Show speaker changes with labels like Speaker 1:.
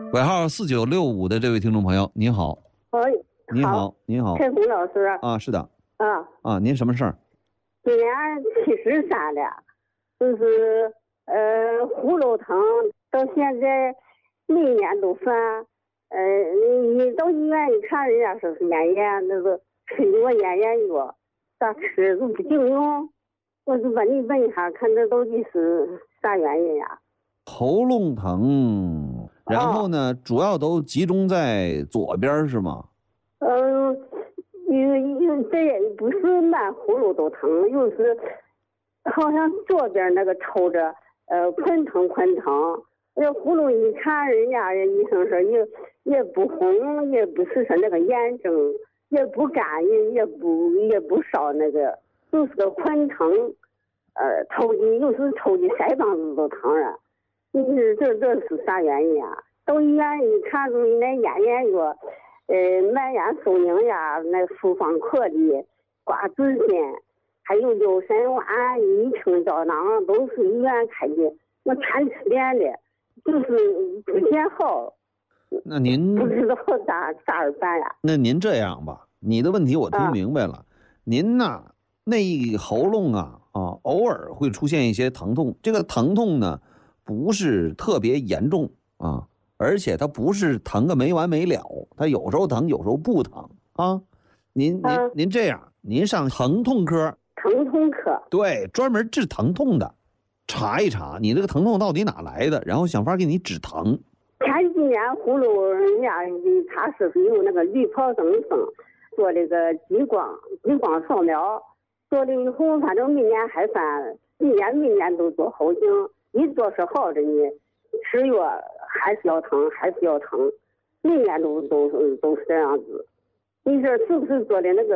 Speaker 1: 尾号4965的这位听众朋友，您好。你好，您好，
Speaker 2: 陈红老师
Speaker 1: 啊，是的，
Speaker 2: 啊，
Speaker 1: 您什么事儿？
Speaker 2: 今年73了，就是喉咙疼，到现在每年都犯，你到医院一看，人家说是咽炎，那个吃我咽炎药，咋吃都不顶用，我就问你问一下，看这到底是啥原因呀？
Speaker 1: 喉咙疼，然后呢，主要都集中在左边是吗？
Speaker 2: 这也不是满喉咙都疼，又是好像左边那个抽着，困疼。那喉咙一看，人家医生说也不红，也不是说那个炎症，也不干，也不烧那个，就是个困疼，抽筋，有时抽筋腮帮子都疼了。你说这是啥原因啊？到医院一看，就是那咽炎药。蔓延松宁呀，那复方颗粒、瓜子锌，还有六神丸、益清胶囊，都是医院开的，我全吃遍了，就是不见好。
Speaker 1: 那您
Speaker 2: 不知道咋办呀？
Speaker 1: 那您这样吧，你的问题我听明白了。您呐，那喉咙偶尔会出现一些疼痛，这个疼痛呢，不是特别严重啊。而且它不是疼个没完没了，它有时候疼，有时候不疼啊。您这样，您上疼痛科。
Speaker 2: 疼痛科。对，
Speaker 1: 专门治疼痛的，查一查你这个疼痛到底哪来的，然后想法给你止疼。
Speaker 2: 前几年葫芦人家他是有那个滤泡增生，做这个激光扫描，做了以后，反正每年还犯，每年都做后颈，一做是好着呢，吃药。还是要疼，每年都是这样子。你说是不是做的那个